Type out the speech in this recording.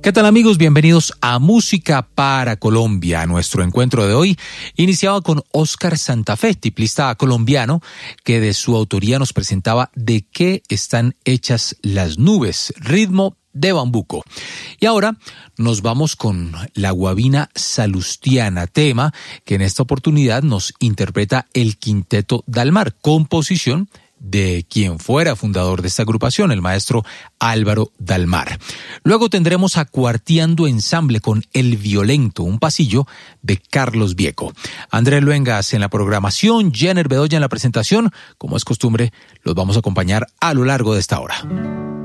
¿Qué tal, amigos? Bienvenidos a Música para Colombia. Nuestro encuentro de hoy iniciaba con Óscar Santa Fe, tiplista colombiano, que de su autoría nos presentaba ¿De qué están hechas las nubes?, ritmo de bambuco. Y ahora nos vamos con la guabina salustiana, tema que en esta oportunidad nos interpreta el Quinteto Dalmar, composición de quien fuera fundador de esta agrupación, el maestro Álvaro Dalmar. Luego tendremos a Cuarteando Ensamble con El Violento, un pasillo de Carlos Vieco. Andrés Luengas en la programación, Jenner Bedoya en la presentación. Como es costumbre, los vamos a acompañar a lo largo de esta hora.